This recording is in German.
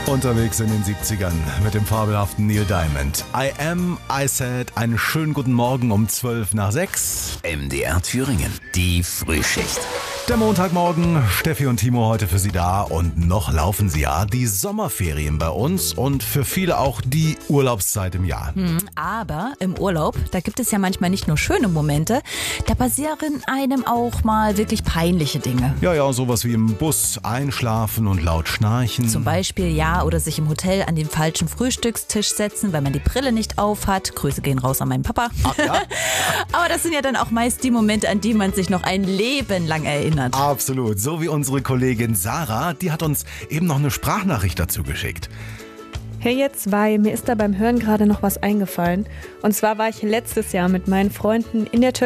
Unterwegs in den 70ern mit dem fabelhaften Neil Diamond. I Am, I Said, einen schönen guten Morgen um 5:12. MDR Thüringen, die Frühschicht. Der Montagmorgen, Steffi und Timo heute für Sie da und noch laufen sie ja die Sommerferien bei uns und für viele auch die Urlaubszeit im Jahr. Aber im Urlaub, da gibt es ja manchmal nicht nur schöne Momente, da passieren einem auch mal wirklich peinliche Dinge. Ja, sowas wie im Bus einschlafen und laut schnarchen. Zum Beispiel, oder sich im Hotel an den falschen Frühstückstisch setzen, weil man die Brille nicht auf hat. Grüße gehen raus an meinen Papa. Ach ja? Aber das sind ja dann auch meist die Momente, an die man sich noch ein Leben lang erinnert. Absolut, so wie unsere Kollegin Sarah, die hat uns eben noch eine Sprachnachricht dazu geschickt. Hey ihr zwei, mir ist da beim Hören gerade noch was eingefallen. Und zwar war ich letztes Jahr mit meinen Freunden in der Türkei